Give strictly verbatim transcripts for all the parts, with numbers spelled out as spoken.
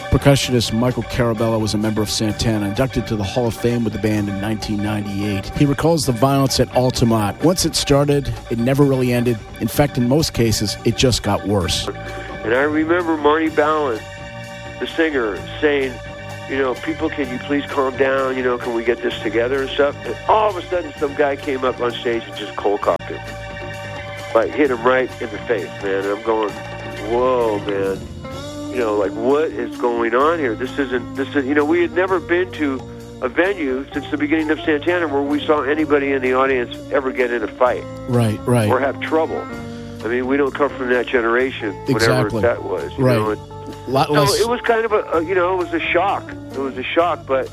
Percussionist Michael Carabello was a member of Santana, inducted to the Hall of Fame with the band in nineteen ninety-eight. He recalls the violence at Altamont. Once it started, it never really ended. In fact, in most cases, it just got worse. And I remember Marty Ballin, the singer, saying, you know, people, can you please calm down? You know, can we get this together and stuff? And all of a sudden, some guy came up on stage and just cold cocked him. Like, hit him right in the face, man. And I'm going, whoa, man. You know, like, what is going on here? This isn't, this is, you know, we had never been to a venue since the beginning of Santana where we saw anybody in the audience ever get in a fight. Right, right. Or have trouble. I mean, we don't come from that generation, whatever exactly. that was. You right. know? And, lot so less... it was kind of a, a, you know, it was a shock. It was a shock, but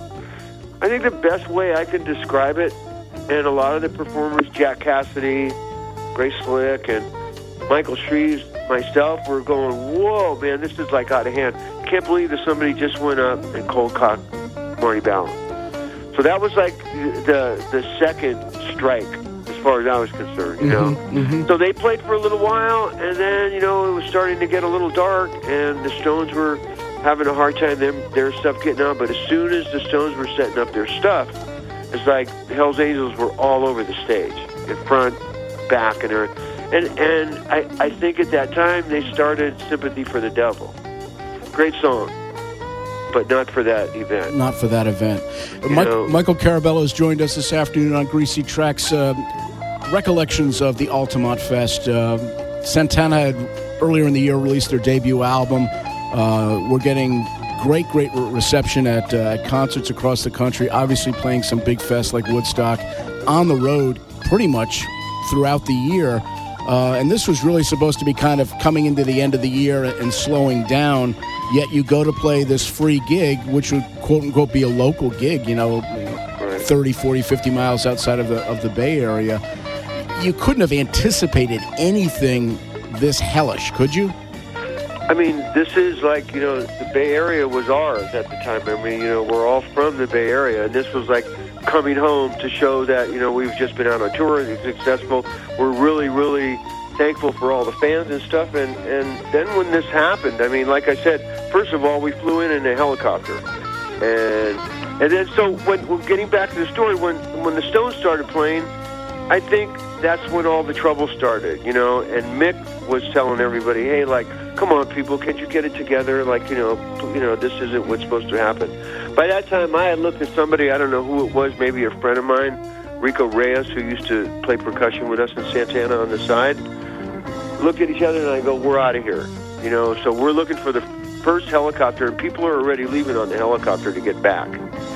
I think the best way I can describe it, and a lot of the performers, Jack Cassidy, Grace Slick, and Michael Shreves, myself, were going, whoa, man, this is like out of hand. Can't believe that somebody just went up and cold cocked Marty Ballin. So that was like the the second strike, as far as I was concerned, you know. Mm-hmm, mm-hmm. So they played for a little while, and then, you know, it was starting to get a little dark, and the Stones were having a hard time, them, their stuff getting out. But as soon as the Stones were setting up their stuff, it's like the Hells Angels were all over the stage, in front, back, and everything. And and I, I think at that time they started Sympathy for the Devil. Great song, but not for that event. Not for that event. Mike, Michael Carabello has joined us this afternoon on Greasy Tracks. Uh, recollections of the Altamont Fest. Uh, Santana had earlier in the year released their debut album. Uh, we're getting great, great reception at, uh, at concerts across the country, obviously playing some big fests like Woodstock, on the road pretty much throughout the year. Uh, and this was really supposed to be kind of coming into the end of the year and slowing down, yet you go to play this free gig, which would, quote-unquote, be a local gig, you know, thirty, forty, fifty miles outside of the of the Bay Area. You couldn't have anticipated anything this hellish, could you? I mean, this is like, you know, the Bay Area was ours at the time. I mean, you know, we're all from the Bay Area, and this was like coming home to show that, you know, we've just been out on tour, it's successful. We're really, really thankful for all the fans and stuff. And, and then when this happened, I mean, like I said, first of all, we flew in in a helicopter. And and then so when, when getting back to the story, when, when the Stones started playing, I think that's when all the trouble started, you know, and Mick was telling everybody, hey, like, come on, people, can't you get it together? Like, you know, you know, this isn't what's supposed to happen. By that time, I had looked at somebody, I don't know who it was, maybe a friend of mine, Rico Reyes, who used to play percussion with us in Santana on the side. Look at each other, and I go, we're out of here. You know, so we're looking for the first helicopter, and people are already leaving on the helicopter to get back.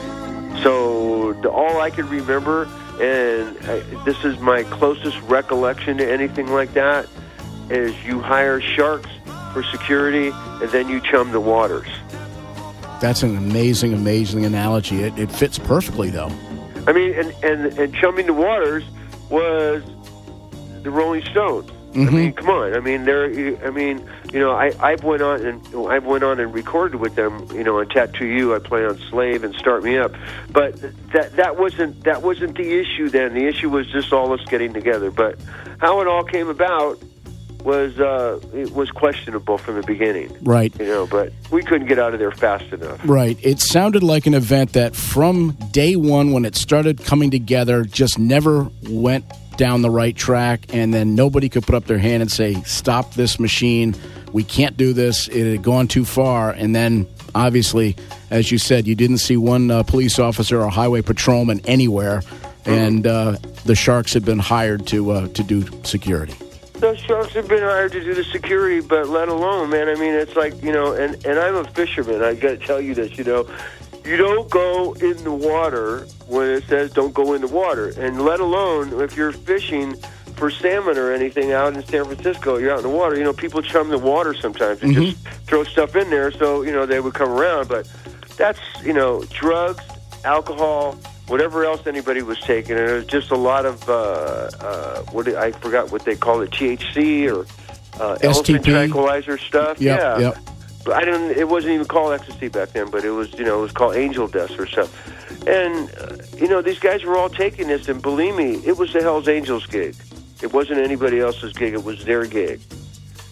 So the, all I can remember, and I, this is my closest recollection to anything like that, is you hire sharks for security, and then you chum the waters. That's an amazing, amazing analogy. It, it fits perfectly, though. I mean, and, and, and chumming the waters was the Rolling Stones. Mm-hmm. I mean, come on. I mean, they're. I mean, you know, I I went on and I went on and recorded with them. You know, on Tattoo You, I play on Slave and Start Me Up. But that that wasn't that wasn't the issue then. The issue was just all us getting together. But how it all came about was uh, it was questionable from the beginning. Right. You know, but we couldn't get out of there fast enough. Right. It sounded like an event that from day one when it started coming together just never went down the right track, and then nobody could put up their hand and say, stop this machine. We can't do this. It had gone too far. And then, obviously, as you said, you didn't see one uh, police officer or highway patrolman anywhere, mm-hmm. and uh, the Sharks had been hired to uh, to do security. Those Sharks have been hired to do the security, but let alone, man, I mean, it's like, you know, and, and I'm a fisherman. I got to tell you this, you know. You don't go in the water when it says don't go in the water. And let alone if you're fishing for salmon or anything out in San Francisco, you're out in the water. You know, people chum the water sometimes and mm-hmm. just throw stuff in there so, you know, they would come around. But that's, you know, drugs, alcohol, whatever else anybody was taking. And it was just a lot of, uh, uh, what did, I forgot what they call it, T H C or uh, elephant tranquilizer stuff. Yep, yeah. Yep. I didn't. It wasn't even called ecstasy back then, but it was, you know, it was called angel dust or something. And uh, you know, these guys were all taking this, and believe me, it was the Hells Angels gig. It wasn't anybody else's gig. It was their gig.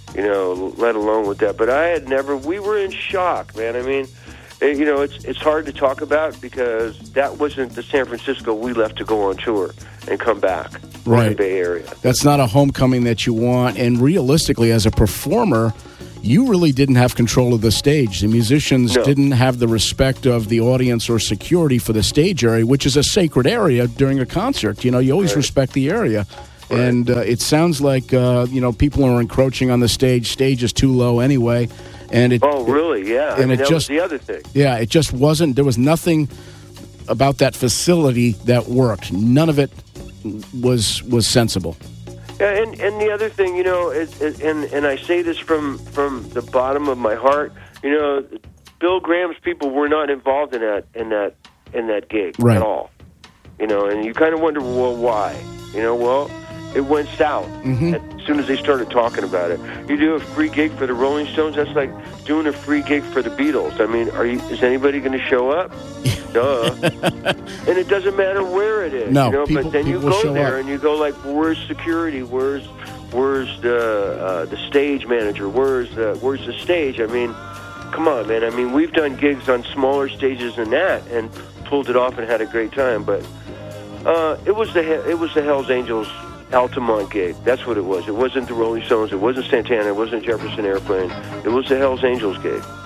you know, let alone with that. But I had never, we were in shock, man. I mean, it, you know, it's it's hard to talk about because that wasn't the San Francisco we left to go on tour and come back. Right. In the Bay Area. That's not a homecoming that you want. And realistically, as a performer, you really didn't have control of the stage. The musicians no. didn't have the respect of the audience or security for the stage area, which is a sacred area during a concert. You know, you always right. respect the area. Right. And uh, it sounds like, uh, you know, people are encroaching on the stage. Stage is too low anyway. And it, oh, really? Yeah. And I mean, it that just, was the other thing. Yeah, it just wasn't. There was nothing about that facility that worked. None of it was was sensible. Yeah, and, and the other thing, you know, is, is, and and I say this from from the bottom of my heart, you know, Bill Graham's people were not involved in that in that in that gig right. at all. You know, and you kind of wonder, well, why? You know, well, it went south mm-hmm. as soon as they started talking about it. You do a free gig for the Rolling Stones, that's like doing a free gig for the Beatles. I mean, are you? Is anybody going to show up? Duh. And it doesn't matter where it is. No, you know, people, but then you go there up. and you go like, where's security? Where's where's the uh, the stage manager? Where's the where's the stage? I mean, come on, man. I mean, we've done gigs on smaller stages than that and pulled it off and had a great time. But uh, it was the it was the Hells Angels Altamont gig. That's what it was. It wasn't the Rolling Stones. It wasn't Santana. It wasn't Jefferson Airplane. It was the Hells Angels gig.